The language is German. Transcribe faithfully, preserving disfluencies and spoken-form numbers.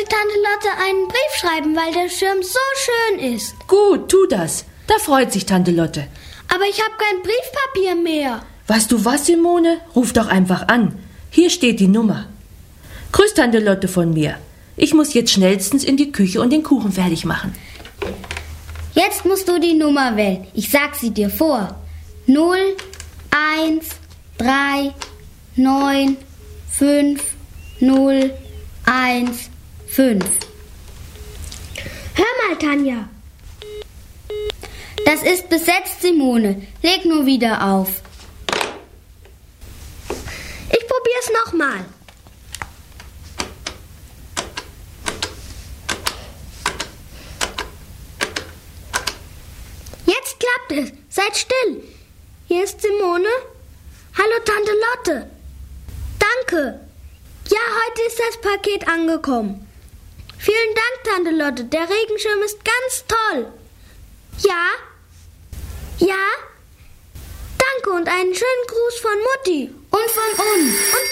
möchte Tante Lotte einen Brief schreiben, weil der Schirm so schön ist. Gut, tu das. Da freut sich Tante Lotte. Aber ich habe kein Briefpapier mehr. Weißt du was, Simone? Ruf doch einfach an. Hier steht die Nummer. Grüß Tante Lotte von mir. Ich muss jetzt schnellstens in die Küche und den Kuchen fertig machen. Jetzt musst du die Nummer wählen. Ich sag sie dir vor. null, eins, drei, neun, fünf, null, eins, fünf. Hör mal, Tanja. Das ist besetzt, Simone. Leg nur wieder auf. Ich probier's nochmal. Jetzt klappt es. Seid still. Hier ist Simone. Hallo, Tante Lotte. Danke. Ja, heute ist das Paket angekommen. Vielen Dank, Tante Lotte. Der Regenschirm ist ganz toll. Ja? Ja? Danke und einen schönen Gruß von Mutti. Und von uns. Und